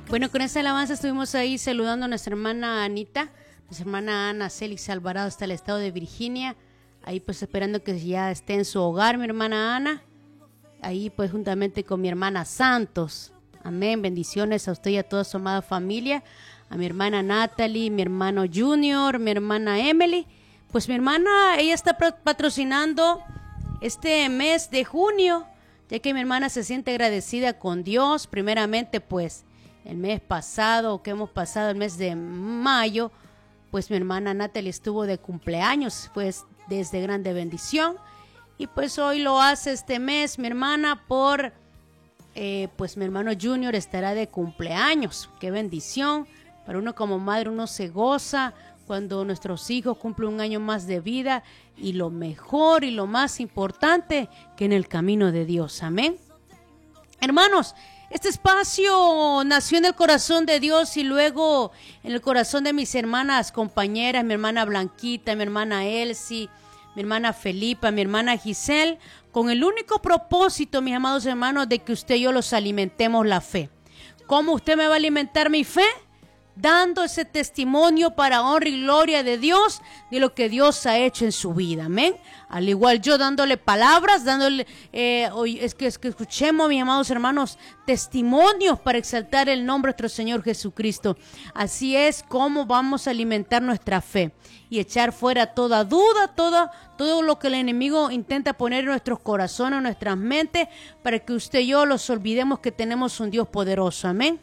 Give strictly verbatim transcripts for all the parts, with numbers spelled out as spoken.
Bueno, con esta alabanza estuvimos ahí saludando a nuestra hermana Anita, nuestra hermana Ana Célix Alvarado hasta el estado de Virginia. Ahí pues esperando que ya esté en su hogar mi hermana Ana. Ahí pues juntamente con mi hermana Santos. Amén, bendiciones a usted y a toda su amada familia. A mi hermana Natalie, mi hermano Junior, mi hermana Emily. Pues mi hermana, ella está patrocinando este mes de junio, ya que mi hermana se siente agradecida con Dios. Primeramente pues el mes pasado, que hemos pasado el mes de mayo, pues mi hermana Natalie estuvo de cumpleaños, pues desde grande bendición. Y pues hoy lo hace este mes mi hermana por, eh, pues mi hermano Junior estará de cumpleaños. Qué bendición. Para uno como madre, uno se goza cuando nuestros hijos cumplen un año más de vida. Y lo mejor y lo más importante, que en el camino de Dios. Amén. Hermanos, este espacio nació en el corazón de Dios y luego en el corazón de mis hermanas compañeras, mi hermana Blanquita, mi hermana Elsie, mi hermana Felipa, mi hermana Giselle, con el único propósito, mis amados hermanos, de que usted y yo los alimentemos la fe. ¿Cómo usted me va a alimentar mi fe? Dando ese testimonio para honra y gloria de Dios, de lo que Dios ha hecho en su vida, amén. Al igual yo dándole palabras, dándole, eh, es, que, es que escuchemos, mis amados hermanos, testimonios para exaltar el nombre de nuestro Señor Jesucristo. Así es como vamos a alimentar nuestra fe y echar fuera toda duda, todo, todo lo que el enemigo intenta poner en nuestros corazones, en nuestras mentes, para que usted y yo los olvidemos que tenemos un Dios poderoso, amén.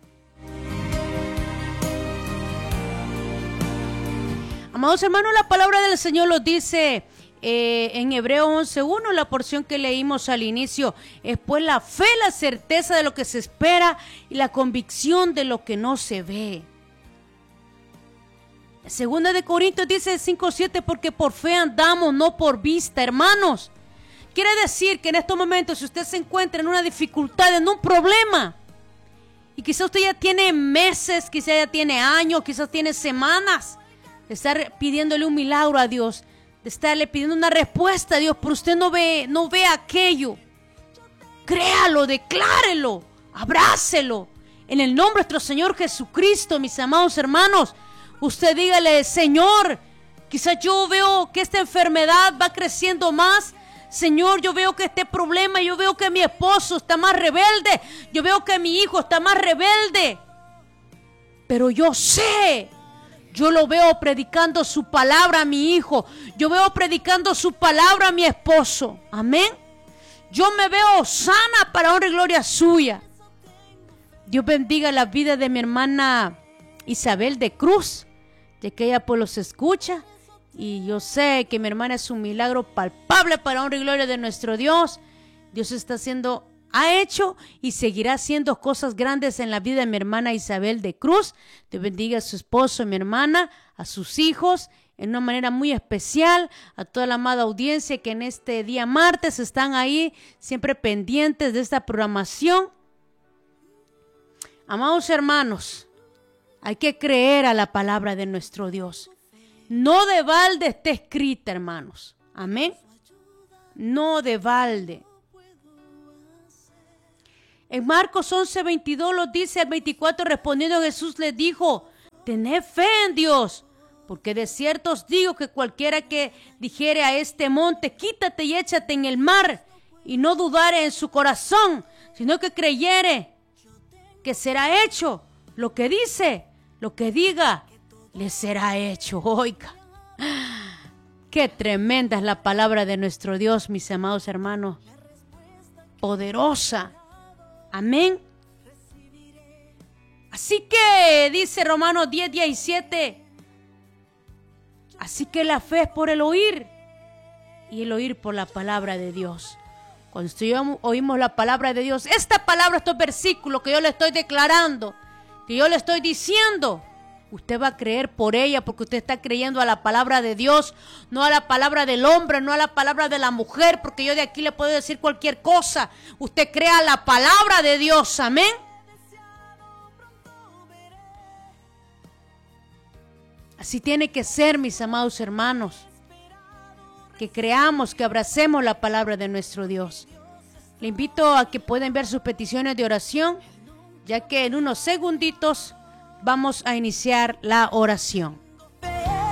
Amados hermanos, la palabra del Señor lo dice eh, en Hebreo once uno, la porción que leímos al inicio, es pues la fe, la certeza de lo que se espera y la convicción de lo que no se ve. Segunda de Corintios dice cinco siete, porque por fe andamos, no por vista, hermanos. Quiere decir que en estos momentos, si usted se encuentra en una dificultad, en un problema, y quizás usted ya tiene meses, quizás ya tiene años, quizás tiene semanas, de estar pidiéndole un milagro a Dios, de estarle pidiendo una respuesta a Dios, pero usted no ve, no ve aquello. Créalo, declárelo, abrácelo. En el nombre de nuestro Señor Jesucristo, mis amados hermanos, usted dígale: Señor, quizás yo veo que esta enfermedad va creciendo más. Señor, yo veo que este problema, yo veo que mi esposo está más rebelde, yo veo que mi hijo está más rebelde. Pero yo sé, yo lo veo predicando su palabra a mi hijo. Yo veo predicando su palabra a mi esposo. Amén. Yo me veo sana para honra y gloria suya. Dios bendiga la vida de mi hermana Isabel de Cruz, ya que ella pues los escucha. Y yo sé que mi hermana es un milagro palpable para honra y gloria de nuestro Dios. Dios está haciendo... ha hecho y seguirá haciendo cosas grandes en la vida de mi hermana Isabel de Cruz. Te bendiga a su esposo, mi hermana, a sus hijos, en una manera muy especial, a toda la amada audiencia que en este día martes están ahí, siempre pendientes de esta programación. Amados hermanos, hay que creer a la palabra de nuestro Dios. No de balde está escrita, hermanos. Amén. No de balde. En Marcos once veintidós lo dice al veinticuatro, respondiendo Jesús les dijo: tened fe en Dios, porque de cierto os digo que cualquiera que dijere a este monte, quítate y échate en el mar, y no dudare en su corazón, sino que creyere que será hecho lo que dice, lo que diga, le será hecho. Oiga, qué tremenda es la palabra de nuestro Dios, mis amados hermanos. Poderosa. Amén. Así que dice Romanos diez diecisiete. Así que la fe es por el oír, y el oír por la palabra de Dios. Cuando oímos la palabra de Dios, esta palabra, estos versículos que yo le estoy declarando, que yo le estoy diciendo, usted va a creer por ella, porque usted está creyendo a la palabra de Dios, no a la palabra del hombre, no a la palabra de la mujer, porque yo de aquí le puedo decir cualquier cosa. Usted crea la palabra de Dios, amén. Así tiene que ser, mis amados hermanos, que creamos, que abracemos la palabra de nuestro Dios. Le invito a que puedan ver sus peticiones de oración ya que en unos segunditos vamos a iniciar la oración.